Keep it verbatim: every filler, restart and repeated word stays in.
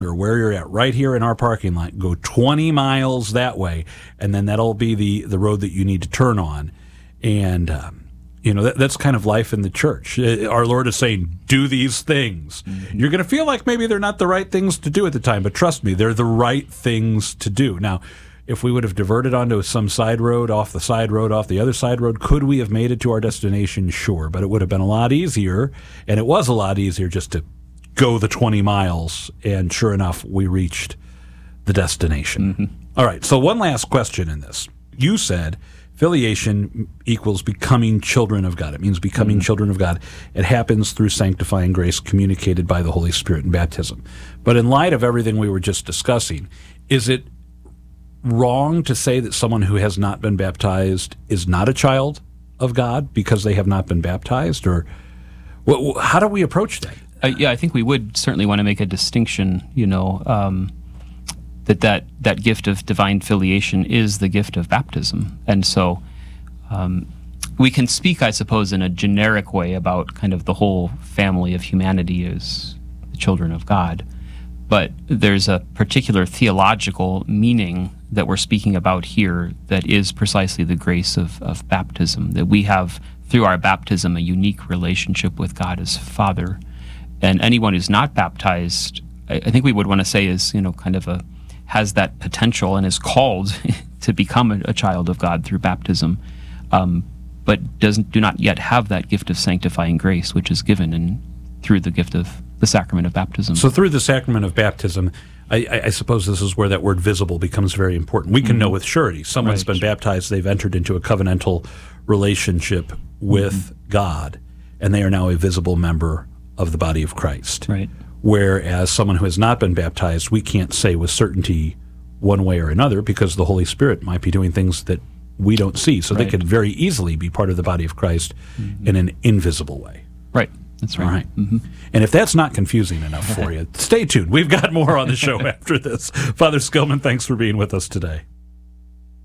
or where you're at, right here in our parking lot, go twenty miles that way, and then that'll be the, the road that you need to turn on. And, um, you know, that, that's kind of life in the church. Our Lord is saying, do these things. Mm-hmm. You're going to feel like maybe they're not the right things to do at the time, but trust me, they're the right things to do. Now, if we would have diverted onto some side road, off the side road, off the other side road, could we have made it to our destination? Sure, but it would have been a lot easier, and it was a lot easier just to go the twenty miles, and sure enough, we reached the destination. Mm-hmm. All right, so one last question in this. You said filiation equals becoming children of God. It means becoming mm-hmm. children of God. It happens through sanctifying grace communicated by the Holy Spirit in baptism. But in light of everything we were just discussing, is it wrong to say that someone who has not been baptized is not a child of God because they have not been baptized? Or wh- how do we approach that? Uh, yeah, I think we would certainly want to make a distinction, you know, um, that, that that gift of divine filiation is the gift of baptism. And so um, we can speak, I suppose, in a generic way about kind of the whole family of humanity as the children of God. But there's a particular theological meaning that we're speaking about here that is precisely the grace of, of baptism, that we have, through our baptism, a unique relationship with God as Father. And anyone who's not baptized, I, I think we would want to say is, you know, kind of a, has that potential and is called to become a, a child of God through baptism, um, but doesn't do not yet have that gift of sanctifying grace, which is given in, through the gift of the sacrament of baptism. So through the sacrament of baptism, I, I, I suppose this is where that word visible becomes very important. We can mm-hmm. know with surety someone's right. been baptized, they've entered into a covenantal relationship with mm-hmm. God, and they are now a visible member of the body of Christ. Right. Whereas someone who has not been baptized, we can't say with certainty one way or another because the Holy Spirit might be doing things that we don't see. So right. they could very easily be part of the body of Christ mm-hmm. in an invisible way. Right. That's right. All right. Mm-hmm. And if that's not confusing enough for you, stay tuned. We've got more on the show after this. Father Skillman, thanks for being with us today.